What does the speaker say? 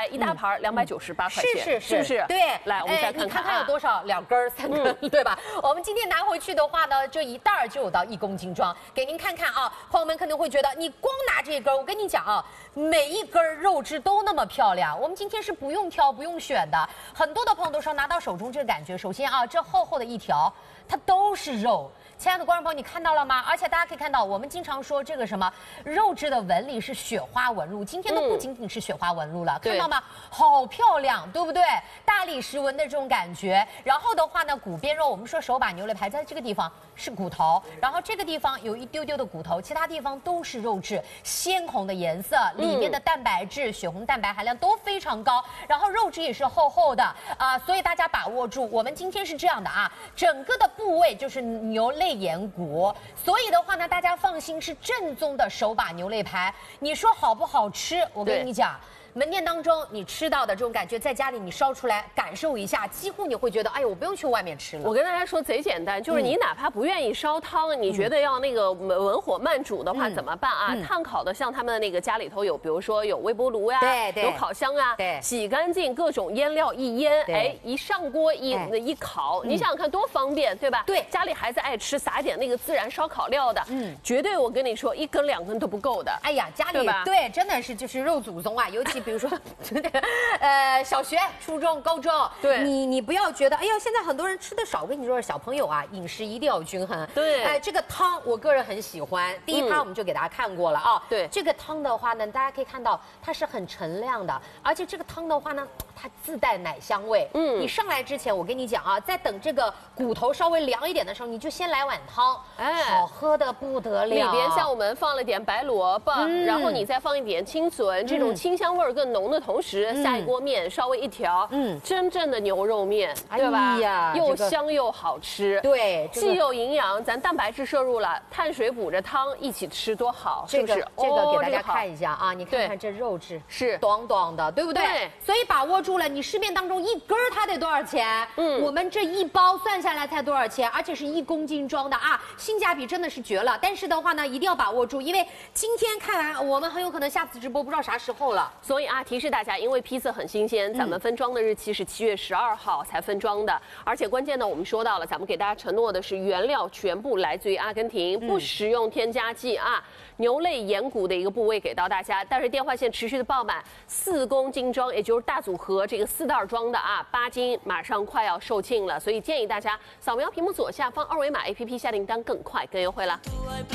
排一大盘298块钱，是不是？ 对， 来我们再看看， 你看看有多少，2根、3根，对吧？我们今天拿回去的话呢，这一袋就有到1公斤装，给您看看啊。朋友们可能会觉得，你光拿这一根，我跟你讲啊，每一根肉质都那么漂亮。我们今天是不用挑、不用选的。很多的朋友都说拿到手中这个感觉，首先啊，这厚厚的一条，它都是肉。亲爱的观众朋友，你看到了吗？而且大家可以看到，我们经常说这个什么肉质的纹理是雪花纹路，今天都不仅仅是雪花纹路了，看到吗？好漂亮，对不对？大理石纹的这种感觉。然后的话呢，骨边肉，我们说手把牛肋排在这个地方是骨头，然后这个地方有一丢丢的骨头，其他地方都是肉质，鲜红的颜色，里面的蛋白质、血红蛋白含量都非常高，然后肉质也是厚厚的啊，所以大家把握住。我们今天是这样的啊，整个的部位就是牛肋眼骨，所以的话呢，大家放心，是正宗的手把牛肋排。你说好不好吃？我跟你讲。门店当中你吃到的这种感觉，在家里你烧出来感受一下，几乎你会觉得，哎呦，我不用去外面吃了。 我跟大家说贼简单，就是你哪怕不愿意烧汤，你觉得要那个文火慢煮的话，怎么办啊？炭烤的，像他们那个家里头有，比如说有微波炉呀，有烤箱啊，洗干净各种腌料一腌，哎，一上锅一烤，你想想看多方便，对吧？对，家里孩子爱吃，撒一点那个孜然烧烤料的，绝对我跟你说，1根2根都不够的。 哎呀，家里对，真的是就是肉祖宗啊，尤其。比如说，小学、初中、高中，对你不要觉得，哎呀，现在很多人吃的少。我跟你说，小朋友啊，饮食一定要均衡。对，哎，这个汤我个人很喜欢。第一趴我们就给大家看过了啊。对，这个汤的话呢，大家可以看到它是很陈亮的，而且这个汤的话呢，它自带奶香味。你上来之前，我跟你讲啊，在等这个骨头稍微凉一点的时候，你就先来碗汤，哎，好喝的不得了。 里边像我们放了点白萝卜，然后你再放一点青笋，这种清香味儿更浓的同时，下一锅面稍微一调，真正的牛肉面，对吧？又香又好吃，对，既有营养，咱蛋白质摄入了，碳水补着汤一起吃多好，是不是？ 这个给大家看一下啊，你看看这肉质是短短的，对不对？对，所以把握住了，你市面当中1根它得多少钱？我们这1包算下来才多少钱？而且是1公斤装的啊，性价比真的是绝了。但是的话呢，一定要把握住，因为今天看完，我们很有可能下次直播不知道啥时候了。 所以啊，提示大家，因为批次很新鲜，咱们分装的日期是7月12号才分装的，而且关键呢，我们说到了，咱们给大家承诺的是原料全部来自于阿根廷，不使用添加剂啊。牛肋眼骨的一个部位给到大家，但是电话线持续的爆满，4公斤装，也就是大组合这个4袋装的啊，8斤马上快要售罄了，所以建议大家扫描屏幕左下方2维码 APP 下订单更快更优惠了。